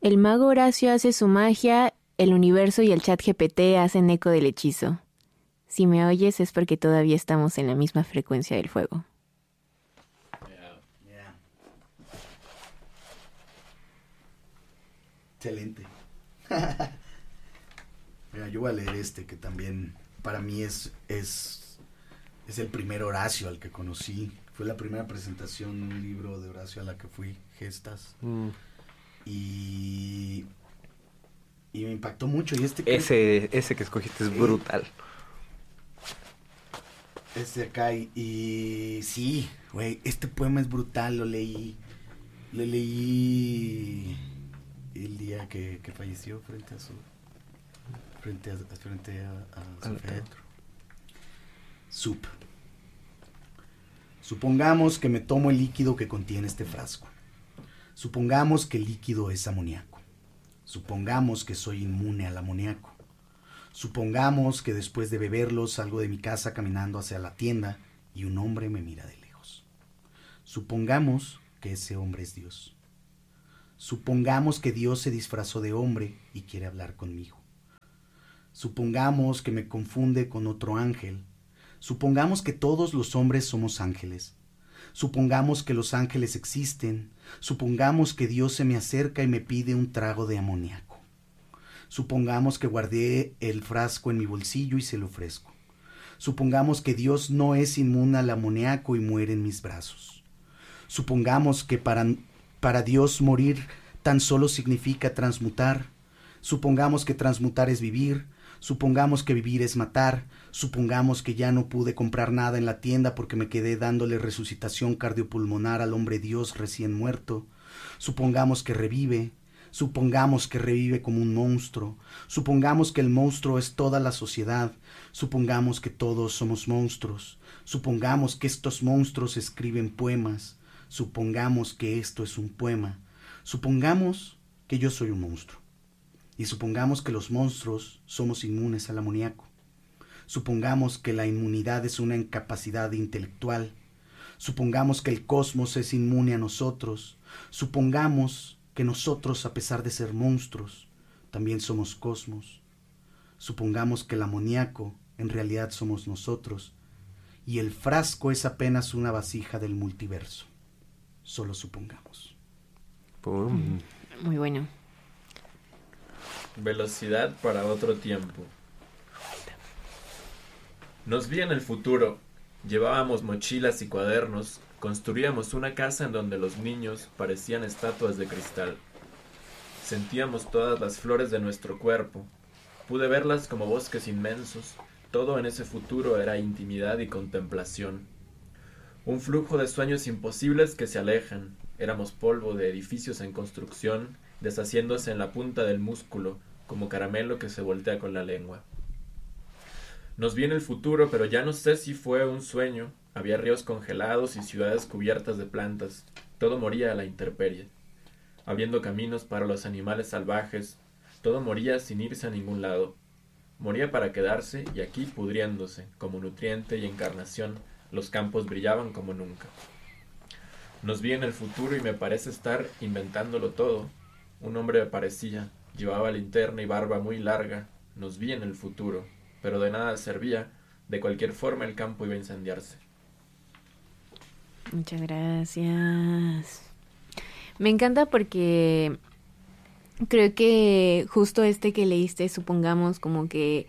El mago Horacio hace su magia, el universo y el chat GPT hacen eco del hechizo. Si me oyes es porque todavía estamos en la misma frecuencia del fuego. Yeah. Excelente. Mira, yo voy a leer este que también para mí es el primer Horacio al que conocí. Fue la primera presentación de un libro de Horacio a la que fui, Gestas. Y me impactó mucho. Y ese que escogiste es brutal. Este acá y sí, güey, este poema es brutal. Lo leí el día que falleció frente a su féretro. Supongamos que me tomo el líquido que contiene este frasco. Supongamos que el líquido es amoníaco. Supongamos que soy inmune al amoníaco. Supongamos que después de beberlo salgo de mi casa caminando hacia la tienda y un hombre me mira de lejos. Supongamos que ese hombre es Dios. Supongamos que Dios se disfrazó de hombre y quiere hablar conmigo. Supongamos que me confunde con otro ángel. Supongamos que todos los hombres somos ángeles. Supongamos que los ángeles existen. Supongamos que Dios se me acerca y me pide un trago de amoníaco. Supongamos que guardé el frasco en mi bolsillo y se lo ofrezco. Supongamos que Dios no es inmune al amoníaco y muere en mis brazos. Supongamos que para Dios morir tan solo significa transmutar. Supongamos que transmutar es vivir. Supongamos que vivir es matar. Supongamos que ya no pude comprar nada en la tienda porque me quedé dándole resucitación cardiopulmonar al hombre Dios recién muerto. Supongamos que revive. Supongamos que revive como un monstruo. Supongamos que el monstruo es toda la sociedad. Supongamos que todos somos monstruos. Supongamos que estos monstruos escriben poemas. Supongamos que esto es un poema. Supongamos que yo soy un monstruo. Y supongamos que los monstruos somos inmunes al amoníaco. Supongamos que la inmunidad es una incapacidad intelectual. Supongamos que el cosmos es inmune a nosotros. Supongamos que nosotros, a pesar de ser monstruos, también somos cosmos. Supongamos que el amoníaco en realidad somos nosotros y el frasco es apenas una vasija del multiverso. Solo supongamos. Muy bueno. Velocidad para otro tiempo. Nos vi en el futuro. Llevábamos mochilas y cuadernos. Construíamos una casa en donde los niños parecían estatuas de cristal. Sentíamos todas las flores de nuestro cuerpo. Pude verlas como bosques inmensos. Todo en ese futuro era intimidad y contemplación. Un flujo de sueños imposibles que se alejan. Éramos polvo de edificios en construcción, deshaciéndose en la punta del músculo, como caramelo que se voltea con la lengua. Nos vi en el futuro, pero ya no sé si fue un sueño. Había ríos congelados y ciudades cubiertas de plantas. Todo moría a la intemperie. Habiendo caminos para los animales salvajes, todo moría sin irse a ningún lado. Moría para quedarse y aquí pudriéndose, como nutriente y encarnación, los campos brillaban como nunca. Nos vi en el futuro y me parece estar inventándolo todo. Un hombre me parecía, llevaba linterna y barba muy larga. Nos vi en el futuro, pero de nada servía. De cualquier forma el campo iba a incendiarse. Muchas gracias. Me encanta porque creo que justo este que leíste, supongamos como que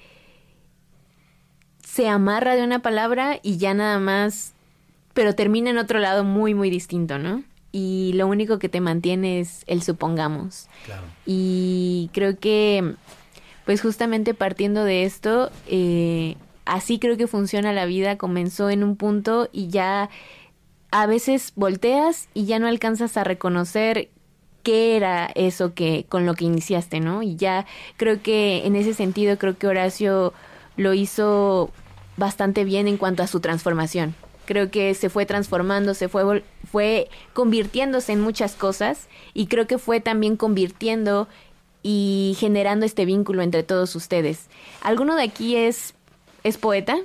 se amarra de una palabra y ya nada más, pero termina en otro lado muy, muy distinto, ¿no? Y lo único que te mantiene es el supongamos. Claro. Y creo que, pues justamente partiendo de esto, así creo que funciona la vida. Comenzó en un punto y ya a veces volteas y ya no alcanzas a reconocer qué era eso que con lo que iniciaste, ¿no? Y ya creo que en ese sentido, creo que Horacio lo hizo bastante bien en cuanto a su transformación. Creo que se fue transformando, fue convirtiéndose en muchas cosas y creo que fue también convirtiendo y generando este vínculo entre todos ustedes. ¿Alguno de aquí es poeta?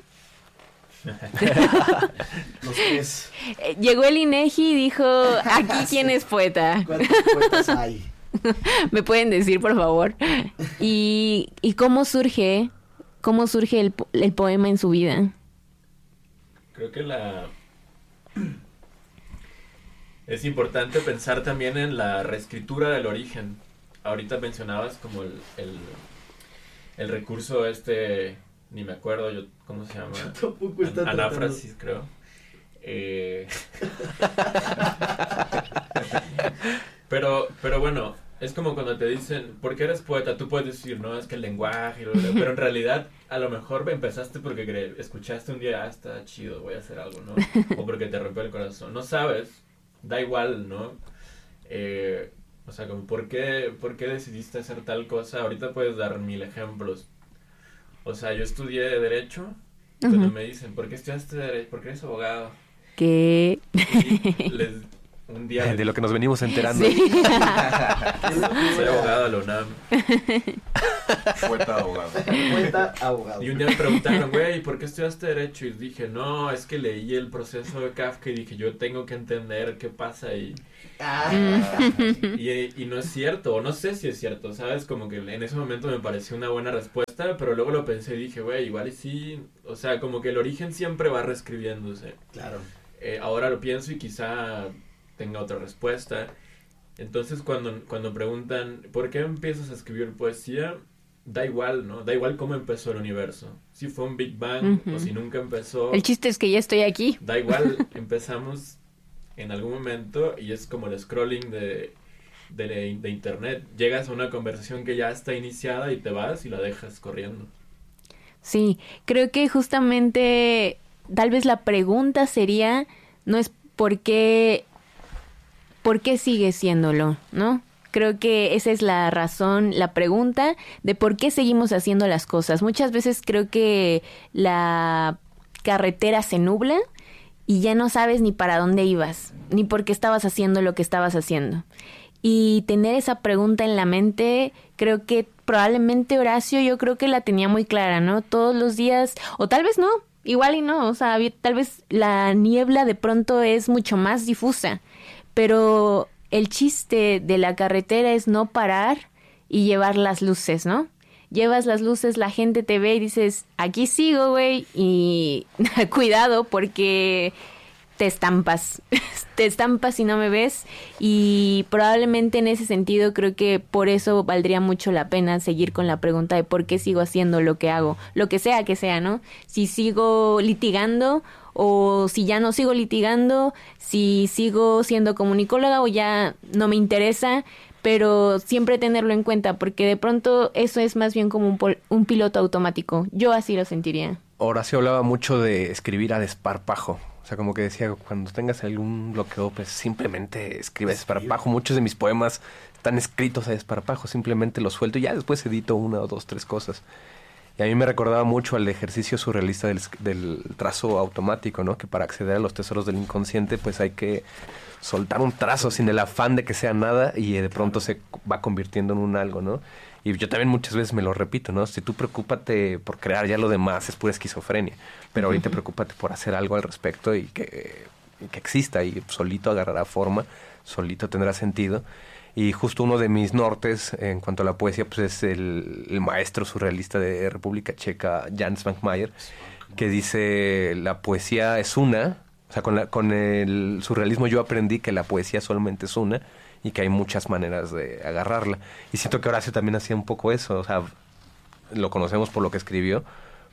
Los tres. Llegó el INEGI y dijo, aquí quién es poeta. ¿Cuántos poetas hay? ¿Me pueden decir, por favor? ¿Y cómo surge el poema en su vida? Creo que es importante pensar también en la reescritura del origen. Ahorita mencionabas como el recurso ni me acuerdo yo cómo se llama. Tampoco está Anáfrasis, creo. Pero bueno, es como cuando te dicen, ¿por qué eres poeta? Tú puedes decir, no, es que el lenguaje, pero en realidad a lo mejor empezaste porque escuchaste un día, está chido, voy a hacer algo, ¿no? O porque te rompió el corazón. No sabes, da igual, ¿no? O sea, como, ¿por qué decidiste hacer tal cosa? Ahorita puedes dar 1000 ejemplos. O sea, yo estudié Derecho, cuando me dicen, ¿por qué estudiaste Derecho? ¿Por qué eres abogado? ¿Qué? Un día de lo que nos venimos enterando. Sí. Soy abogado de la UNAM. Poeta abogado. Y un día me preguntaron, güey, ¿por qué estudiaste Derecho? Y dije, no, es que leí el proceso de Kafka y dije, yo tengo que entender qué pasa y no es cierto, o no sé si es cierto, ¿sabes? Como que en ese momento me pareció una buena respuesta, pero luego lo pensé y dije, güey, igual y sí, o sea, como que el origen siempre va reescribiéndose. Claro. Ahora lo pienso y quizá tenga otra respuesta. Entonces cuando preguntan ¿por qué empiezas a escribir poesía? Da igual, ¿no? Da igual cómo empezó el universo. Si fue un Big Bang o si nunca empezó. El chiste es que ya estoy aquí. Da igual, empezamos en algún momento y es como el scrolling de internet. Llegas a una conversación que ya está iniciada y te vas y la dejas corriendo. Sí, creo que justamente tal vez la pregunta sería, no es ¿por qué sigue siéndolo?, ¿no? Creo que esa es la razón, la pregunta de por qué seguimos haciendo las cosas. Muchas veces creo que la carretera se nubla y ya no sabes ni para dónde ibas, ni por qué estabas haciendo lo que estabas haciendo. Y tener esa pregunta en la mente, creo que probablemente Horacio, yo creo que la tenía muy clara, ¿no? Todos los días, o tal vez no, igual y no, o sea, tal vez la niebla de pronto es mucho más difusa, pero el chiste de la carretera es no parar y llevar las luces, ¿no? Llevas las luces, la gente te ve y dices, aquí sigo, güey, y cuidado porque te estampas y no me ves, y probablemente en ese sentido creo que por eso valdría mucho la pena seguir con la pregunta de por qué sigo haciendo lo que hago, lo que sea, ¿no? Si sigo litigando o si ya no sigo litigando, si sigo siendo comunicóloga o ya no me interesa, pero siempre tenerlo en cuenta porque de pronto eso es más bien como un piloto automático. Yo así lo sentiría. Horacio hablaba mucho de escribir a desparpajo. O sea, como que decía, cuando tengas algún bloqueo, pues simplemente escribe a desparpajo. Muchos de mis poemas están escritos a desparpajo, simplemente los suelto y ya después edito 1 o 2, 3 cosas. Y a mí me recordaba mucho al ejercicio surrealista del trazo automático, ¿no? Que para acceder a los tesoros del inconsciente, pues hay que soltar un trazo sin el afán de que sea nada y de pronto se va convirtiendo en un algo, ¿no? Y yo también muchas veces me lo repito, ¿no? Si tú preocúpate por crear, ya lo demás es pura esquizofrenia. Pero ahorita preocúpate por hacer algo al respecto y que exista y solito agarrará forma, solito tendrá sentido. Y justo uno de mis nortes en cuanto a la poesía, pues es el maestro surrealista de República Checa, Jan Svankmajer, que dice, la poesía es una. O sea, con el surrealismo yo aprendí que la poesía solamente es una y que hay muchas maneras de agarrarla. Y siento que Horacio también hacía un poco eso, o sea, lo conocemos por lo que escribió,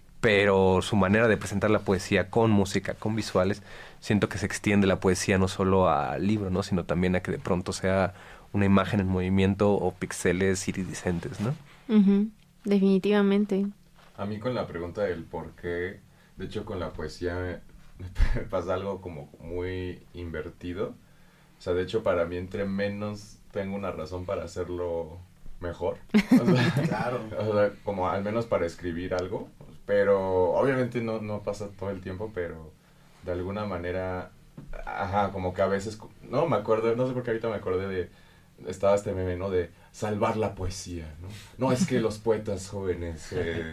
pero su manera de presentar la poesía con música, con visuales, siento que se extiende la poesía no solo al libro, ¿no? Sino también a que de pronto sea una imagen en movimiento o píxeles iridiscentes, ¿no? Uh-huh. Definitivamente. A mí con la pregunta del por qué, de hecho con la poesía me pasa algo como muy invertido. O sea, de hecho para mí entre menos tengo una razón para hacerlo mejor. O sea, Claro. O sea, como al menos para escribir algo. Pero obviamente no pasa todo el tiempo, pero de alguna manera, ajá, como que a veces, no me acuerdo, no sé por qué ahorita me acordé de, estaba este meme, ¿no? De salvar la poesía, ¿no? No, es que los poetas jóvenes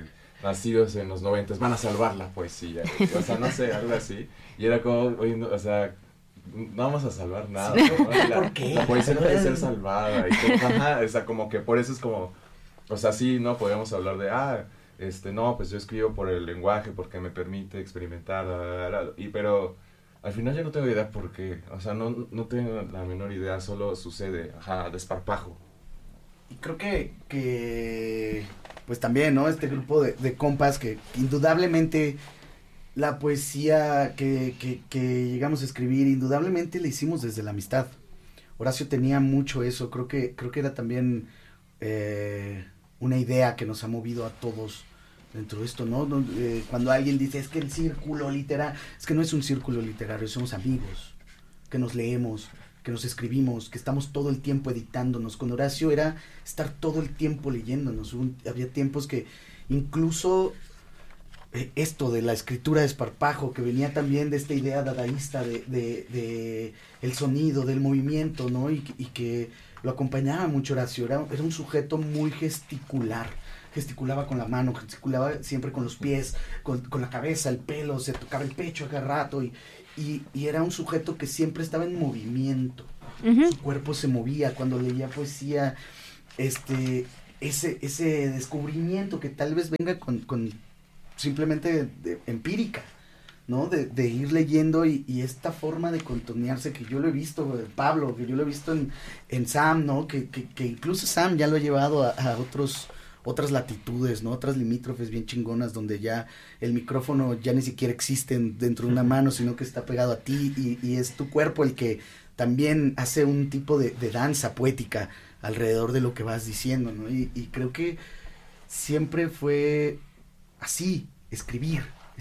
nacidos en los 90 van a salvar la poesía. O sea, no sé, algo así. Y era como, o sea, no vamos a salvar nada, ¿no? ¿Por qué? La poesía no debe ser salvada, y ajá, o sea, como que por eso es como, o sea, sí, no podemos hablar de, no, pues yo escribo por el lenguaje, porque me permite experimentar, pero al final yo no tengo idea por qué, o sea, no tengo la menor idea, solo sucede, desparpajo. Y creo que pues también, ¿no? Este grupo de compas que indudablemente la poesía que llegamos a escribir, indudablemente la hicimos desde la amistad. Horacio tenía mucho eso, creo que era también una idea que nos ha movido a todos dentro de esto, ¿no? Cuando alguien dice, es que el círculo literario, es que no es un círculo literario, somos amigos, que nos leemos, que nos escribimos, que estamos todo el tiempo editándonos. Con Horacio era estar todo el tiempo leyéndonos. Había tiempos que incluso esto de la escritura de esparpajo, que venía también de esta idea dadaísta de el sonido, del movimiento, ¿no? Y que lo acompañaba mucho Horacio. Era un sujeto muy gesticular. Gesticulaba con la mano, gesticulaba siempre con los pies, con la cabeza, el pelo, se tocaba el pecho a cada rato y era un sujeto que siempre estaba en movimiento. Uh-huh. Su cuerpo se movía cuando leía poesía. Ese descubrimiento que tal vez venga con simplemente empírica, ¿no? De ir leyendo y esta forma de contonearse que yo lo he visto, Pablo, que yo lo he visto en Sam, ¿no? Que incluso Sam ya lo ha llevado a otras latitudes, ¿no? Otras limítrofes bien chingonas donde ya el micrófono ya ni siquiera existe dentro de una mano, sino que está pegado a ti y es tu cuerpo el que también hace un tipo de danza poética alrededor de lo que vas diciendo, ¿no? Y creo que siempre fue así, escribir,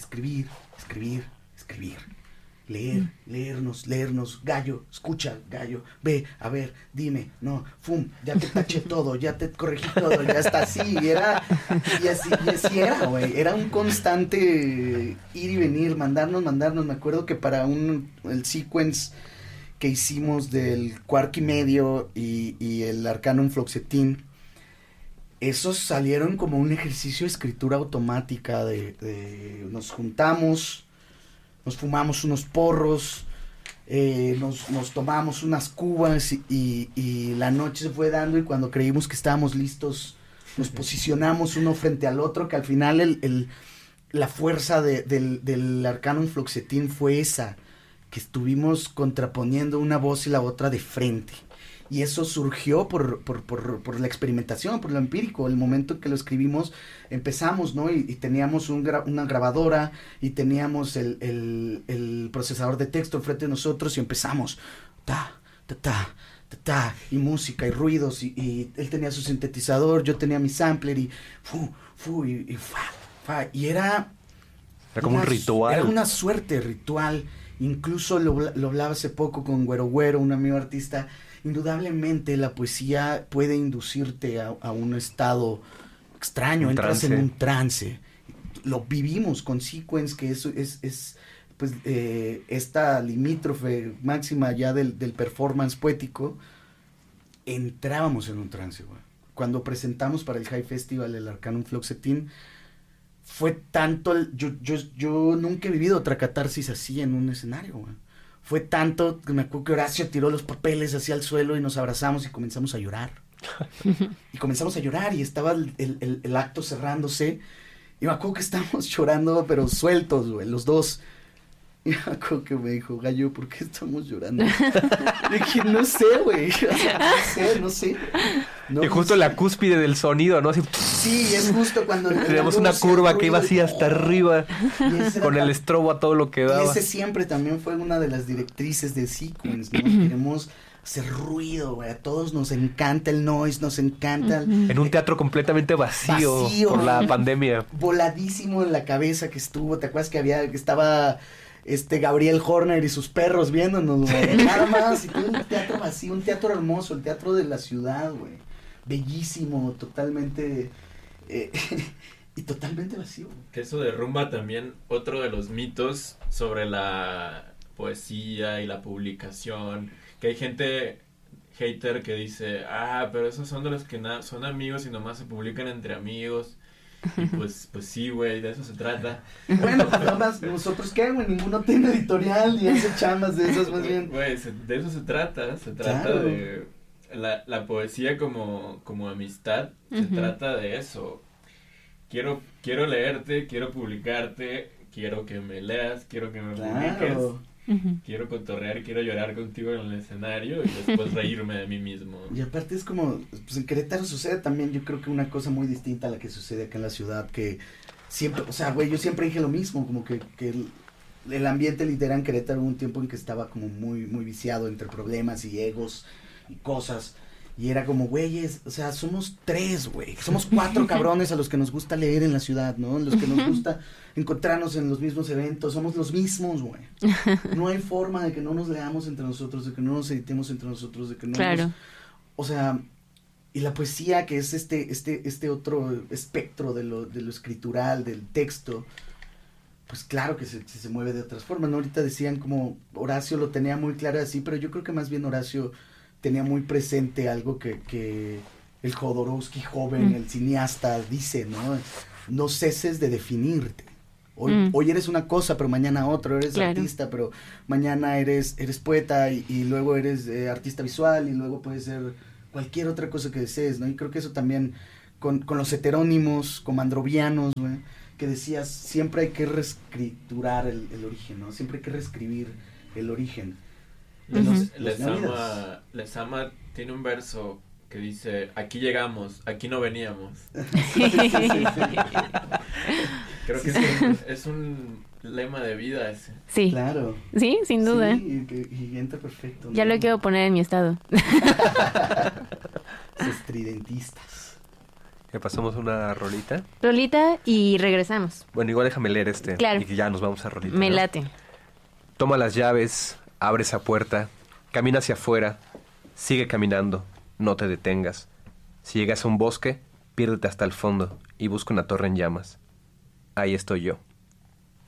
leernos, gallo, escucha, gallo, ve, a ver, dime, no, ya te taché todo, ya te corregí todo, ya está así, y así era, güey, era un constante ir y venir, mandarnos, me acuerdo que para el sequence que hicimos del Quark y Medio y el Arcanum Fluoxetine, esos salieron como un ejercicio de escritura automática nos juntamos, nos fumamos unos porros, nos tomamos unas cubas y la noche se fue dando y cuando creímos que estábamos listos nos posicionamos uno frente al otro, que al final la fuerza del Arcanum Fluoxetine fue esa, que estuvimos contraponiendo una voz y la otra de frente. Y eso surgió por la experimentación, por lo empírico. El momento que lo escribimos, empezamos, ¿no? Y teníamos una grabadora y teníamos el procesador de texto enfrente de nosotros y empezamos. Y música y ruidos. Y él tenía su sintetizador, yo tenía mi sampler y y era como un ritual. Era una suerte ritual. Incluso lo hablaba hace poco con Güero Güero, un amigo artista. Indudablemente la poesía puede inducirte a un estado extraño, entras en un trance. Lo vivimos con Sequence, que eso es pues esta limítrofe máxima ya del performance poético. Entrábamos en un trance, güey. Cuando presentamos para el High Festival el Arcanum Fluoxetine, fue tanto yo nunca he vivido otra catarsis así en un escenario, güey. Fue tanto que me acuerdo que Horacio tiró los papeles hacia el suelo y nos abrazamos y comenzamos a llorar. Y estaba el acto cerrándose. Y me acuerdo que estábamos llorando, pero sueltos, güey, los dos. Y me acuerdo que me dijo, Gallo, ¿por qué estamos llorando? Y dije, no sé, güey. O sea, no sé. No, y justo la cúspide del sonido, ¿no? Así, sí, es justo cuando... Tenemos una curva que iba así hasta arriba, con el estrobo a todo lo que daba. Y ese siempre también fue una de las directrices de Sequence, ¿no? Queremos hacer ruido, güey. A todos nos encanta el noise, nos encanta... En un teatro completamente vacío por la pandemia. Voladísimo en la cabeza que estuvo. ¿Te acuerdas que estaba... Gabriel Horner y sus perros viéndonos, güey, nada más, y todo un teatro vacío, un teatro hermoso, el teatro de la ciudad, güey, bellísimo, totalmente, y totalmente vacío. Que eso derrumba también otro de los mitos sobre la poesía y la publicación, que hay gente hater que dice, pero esos son de los que son amigos y nomás se publican entre amigos. Y pues sí, güey, de eso se trata. Bueno, pues nada más, nosotros qué, güey, ninguno tiene editorial y hace chamas de esas más bien. Güey, de eso se trata Claro. de la poesía como amistad, se trata de eso. Quiero leerte, quiero publicarte, quiero que me leas, quiero que me publiques. Claro. Quiero cotorrear, quiero llorar contigo en el escenario y después reírme de mí mismo. Y aparte es como, pues en Querétaro sucede también, yo creo que una cosa muy distinta a la que sucede acá en la ciudad, que siempre, o sea, güey, yo siempre dije lo mismo, como que el ambiente literario en Querétaro hubo un tiempo en que estaba como muy, muy viciado entre problemas y egos y cosas. Y era como, güeyes, o sea, somos 3, güey. Somos 4 cabrones a los que nos gusta leer en la ciudad, ¿no? Los que nos gusta encontrarnos en los mismos eventos. Somos los mismos, güey. No hay forma de que no nos leamos entre nosotros, de que no nos editemos entre nosotros, de que no Claro. O sea, y la poesía, que es este otro espectro de lo escritural, del texto, pues claro que se mueve de otras formas, ¿no? Ahorita decían como Horacio lo tenía muy claro así, pero yo creo que más bien Horacio tenía muy presente algo que el Jodorowsky joven, el cineasta, dice, ¿no? No ceses de definirte. Hoy eres una cosa, pero mañana otra. Eres artista, pero mañana eres poeta y luego eres artista visual y luego puedes ser cualquier otra cosa que desees, ¿no? Y creo que eso también con los heterónimos, comandrovianos, güey, que decías, siempre hay que reescriturar el origen, ¿no? Siempre hay que reescribir el origen. Lezama tiene un verso que dice, aquí llegamos, aquí no veníamos. Creo que es un lema de vida ese. Sí. Claro. Sí, sin duda. Sí, y entra perfecto, ¿no? Ya lo quiero poner en mi estado. Estridentistas. ¿Le pasamos una rolita? Rolita y regresamos. Bueno, igual déjame leer este. Claro. Y que ya nos vamos a rolita. Me ¿no? late. Toma las llaves, abre esa puerta, camina hacia afuera, sigue caminando, no te detengas. Si llegas a un bosque, piérdete hasta el fondo y busca una torre en llamas. Ahí estoy yo.